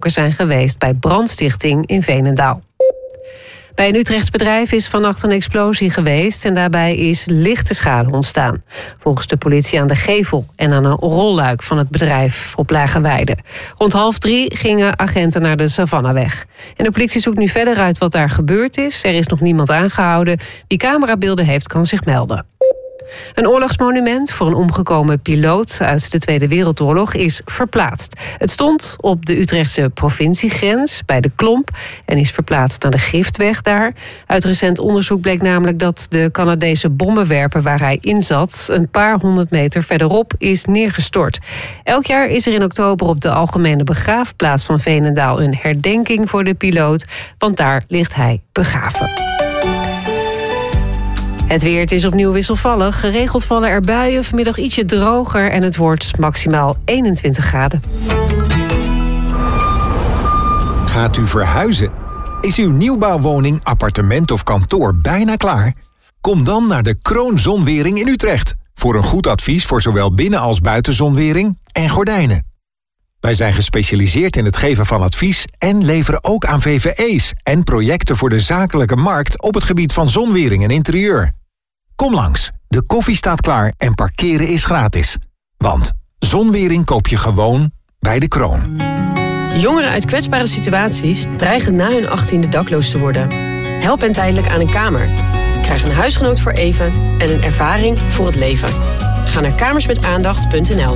betrokken zijn geweest bij brandstichting in Veenendaal. Bij een Utrechts bedrijf is vannacht een explosie geweest en daarbij is lichte schade ontstaan. Volgens de politie aan de gevel en aan een rolluik van het bedrijf op Lage Weide. Rond 2:30 gingen agenten naar de Savannahweg. En de politie zoekt nu verder uit wat daar gebeurd is. Er is nog niemand aangehouden. Wie camerabeelden heeft, kan zich melden. Een oorlogsmonument voor een omgekomen piloot uit de Tweede Wereldoorlog is verplaatst. Het stond op de Utrechtse provinciegrens bij de Klomp en is verplaatst naar de Griftweg daar. Uit recent onderzoek bleek namelijk dat de Canadese bommenwerper waar hij in zat een paar 100 meter verderop is neergestort. Elk jaar is er in oktober op de algemene begraafplaats van Veenendaal een herdenking voor de piloot, want daar ligt hij begraven. Het weer, het is opnieuw wisselvallig. Geregeld vallen er buien, vanmiddag ietsje droger en het wordt maximaal 21 graden. Gaat u verhuizen? Is uw nieuwbouwwoning, appartement of kantoor bijna klaar? Kom dan naar de Kroon Zonwering in Utrecht. Voor een goed advies voor zowel binnen- als buitenzonwering en gordijnen. Wij zijn gespecialiseerd in het geven van advies en leveren ook aan VVE's en projecten voor de zakelijke markt op het gebied van zonwering en interieur. Kom langs, de koffie staat klaar en parkeren is gratis. Want zonwering koop je gewoon bij de Kroon. Jongeren uit kwetsbare situaties dreigen na hun 18e dakloos te worden. Help hen tijdelijk aan een kamer. Krijg een huisgenoot voor even en een ervaring voor het leven. Ga naar kamersmetaandacht.nl.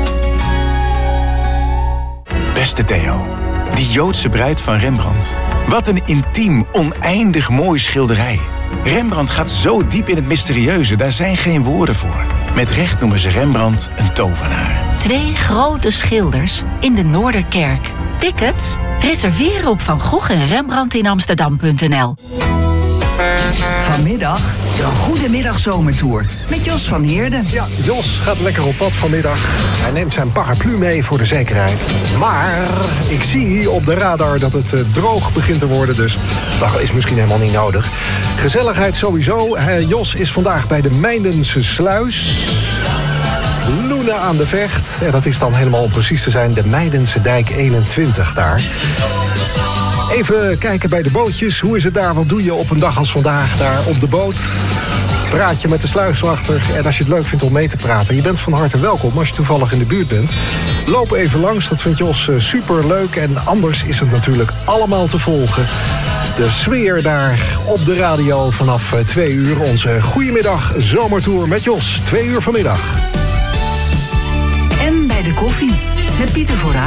Beste Theo, die Joodse bruid van Rembrandt. Wat een intiem, oneindig mooi schilderij. Rembrandt gaat zo diep in het mysterieuze, daar zijn geen woorden voor. Met recht noemen ze Rembrandt een tovenaar. 2 grote schilders in de Noorderkerk. Tickets? Reserveren op Van Gogh en Rembrandt in Amsterdam.nl. Vanmiddag de Goedemiddag Zomertour met Jos van Heerden. Ja, Jos gaat lekker op pad vanmiddag. Hij neemt zijn paraplu mee voor de zekerheid. Maar ik zie op de radar dat het droog begint te worden. Dus dat is misschien helemaal niet nodig. Gezelligheid sowieso. Jos is vandaag bij de Meidense Sluis. Loenen aan de Vecht. En dat is dan helemaal om precies te zijn de Meidense Dijk 21 daar. Even kijken bij de bootjes. Hoe is het daar? Wat doe je op een dag als vandaag daar op de boot? Praat je met de sluiswachter. En als je het leuk vindt om mee te praten, je bent van harte welkom als je toevallig in de buurt bent. Loop even langs, dat vindt Jos super leuk. En anders is het natuurlijk allemaal te volgen. De sfeer daar op de radio vanaf 2 uur. Onze Goedemiddag Zomertour met Jos. 2 uur vanmiddag. En bij de koffie met Pieter Vooruit.